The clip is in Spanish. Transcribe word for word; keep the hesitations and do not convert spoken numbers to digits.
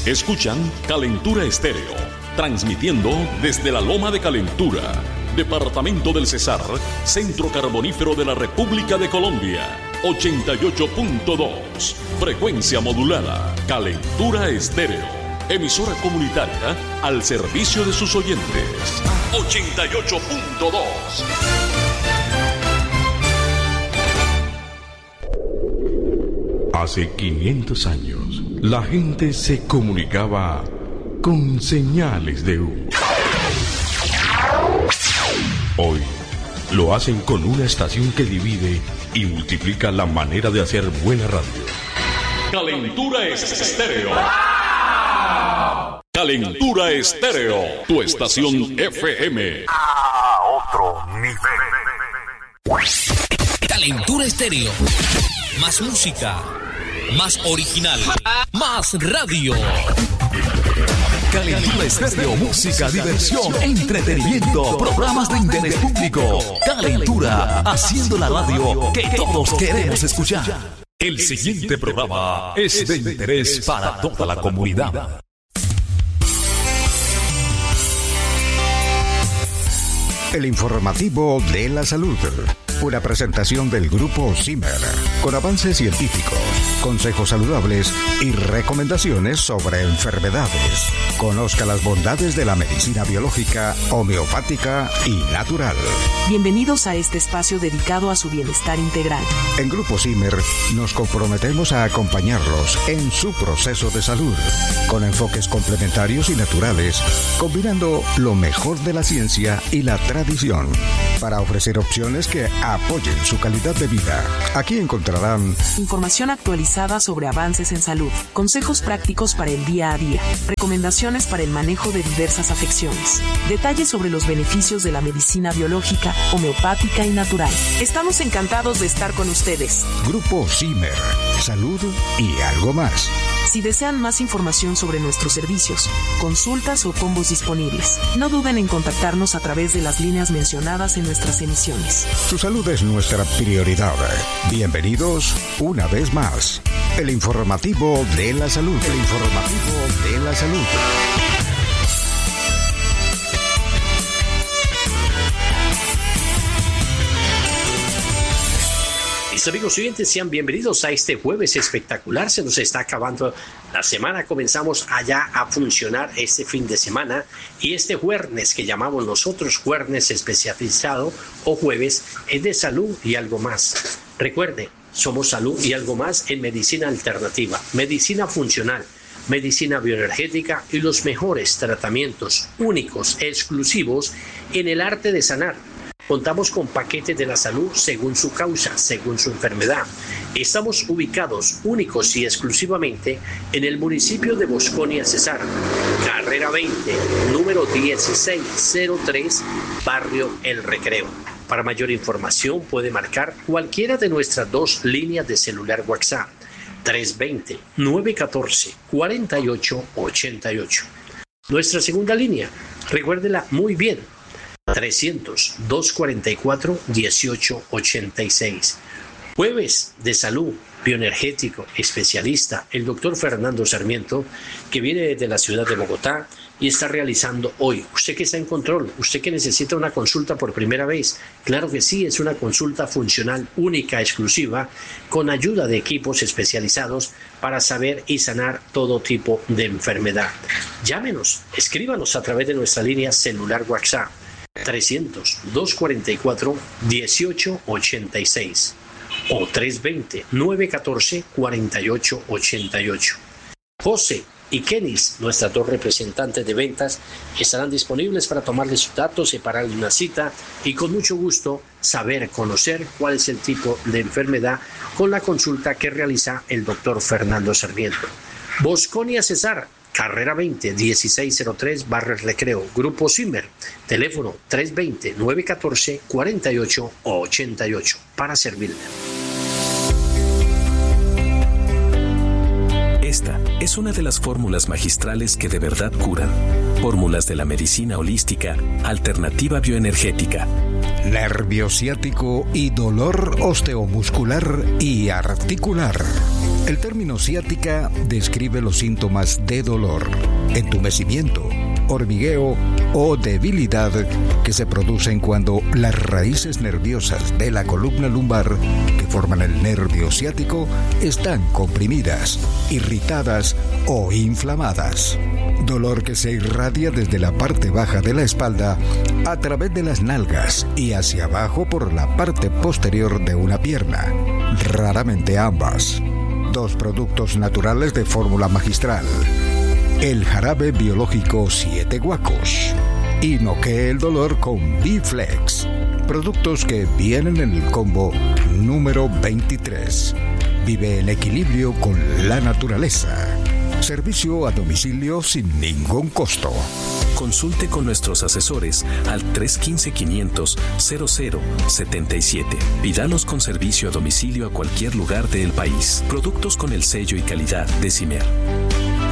Escuchan Calentura Estéreo, transmitiendo desde la Loma de Calentura, Departamento del Cesar, Centro Carbonífero de la República de Colombia. ochenta y ocho punto dos, frecuencia modulada, Calentura Estéreo, emisora comunitaria al servicio de sus oyentes. ochenta y ocho punto dos. Hace quinientos años, la gente se comunicaba con señales de humo. Hoy, lo hacen con una estación que divide y multiplica la manera de hacer buena radio. Calentura Estéreo. Calentura Estéreo, tu estación F M. A otro nivel. Calentura Estéreo. Más música, más original, más radio. Calentura Estéreo, música, diversión, entretenimiento, programas de interés público. Calentura, haciendo la radio que todos queremos escuchar. El siguiente programa es de interés para toda la comunidad. El informativo de la salud. Una presentación del Grupo Zimmer, con avances científicos, consejos saludables y recomendaciones sobre enfermedades. Conozca las bondades de la medicina biológica, homeopática y natural. Bienvenidos a este espacio dedicado a su bienestar integral. En Grupo Zimmer nos comprometemos a acompañarlos en su proceso de salud, con enfoques complementarios y naturales, combinando lo mejor de la ciencia y la tradición, para ofrecer opciones que apoyen su calidad de vida. Aquí encontrarán información actualizada sobre avances en salud, consejos prácticos para el día a día, recomendaciones para el manejo de diversas afecciones, detalles sobre los beneficios de la medicina biológica, homeopática y natural. Estamos encantados de estar con ustedes. Grupo Zimmer, salud y algo más. Si desean más información sobre nuestros servicios, consultas o combos disponibles, no duden en contactarnos a través de las líneas mencionadas en nuestras emisiones. Su salud es nuestra prioridad. Bienvenidos una vez más. El informativo de la salud. El informativo de la salud. Mis amigos oyentes, sean bienvenidos a este jueves espectacular. Se nos está acabando la semana. Comenzamos allá a funcionar este fin de semana. Y este jueves que llamamos nosotros jueves especializado o jueves es de salud y algo más. Recuerde, somos salud y algo más en medicina alternativa, medicina funcional, medicina bioenergética y los mejores tratamientos únicos, exclusivos en el arte de sanar. Contamos con paquetes de la salud según su causa, según su enfermedad. Estamos ubicados únicos y exclusivamente en el municipio de Bosconia, Cesar, carrera veinte, número dieciséis cero tres, barrio El Recreo. Para mayor información puede marcar cualquiera de nuestras dos líneas de celular WhatsApp, tres dos cero, nueve uno cuatro, cuatro ocho ocho ocho. Nuestra segunda línea, recuérdela muy bien, trescientos, doscientos cuarenta y cuatro, dieciocho ochenta y seis. Jueves de salud, bioenergético, especialista, el doctor Fernando Sarmiento, que viene desde la ciudad de Bogotá y está realizando hoy. Usted que está en control, usted que necesita una consulta por primera vez, claro que sí, es una consulta funcional única, exclusiva, con ayuda de equipos especializados para saber y sanar todo tipo de enfermedad. Llámenos, escríbanos a través de nuestra línea celular WhatsApp, trescientos, doscientos cuarenta y cuatro, dieciocho ochenta y seis o tres dos cero, nueve uno cuatro, cuatro ocho ocho ocho. José y Kenis, nuestras dos representantes de ventas, estarán disponibles para tomarle sus datos, separarle una cita y con mucho gusto saber, conocer cuál es el tipo de enfermedad con la consulta que realiza el doctor Fernando Sarmiento. Bosconia, Cesar, carrera veinte, dieciséis cero tres, barrio El Recreo. Grupo Zimmer, teléfono tres dos cero, nueve uno cuatro, cuatro ocho ocho ocho, para servirle. Esta es una de las fórmulas magistrales que de verdad curan. Fórmulas de la medicina holística, alternativa bioenergética. Nervio ciático y dolor osteomuscular y articular. El término ciática describe los síntomas de dolor, entumecimiento, hormigueo o debilidad que se producen cuando las raíces nerviosas de la columna lumbar que forman el nervio ciático están comprimidas, irritadas o inflamadas. Dolor que se irradia desde la parte baja de la espalda a través de las nalgas y hacia abajo por la parte posterior de una pierna, raramente ambas. Dos productos naturales de fórmula magistral. El jarabe biológico Siete Guacos y Noquee el dolor con B-Flex. Productos que vienen en el combo número veintitrés. Vive en equilibrio con la naturaleza. Servicio a domicilio sin ningún costo. Consulte con nuestros asesores al tres uno cinco, quinientos, cero cero setenta y siete. Pídalos con servicio a domicilio a cualquier lugar del país. Productos con el sello y calidad de CIMER.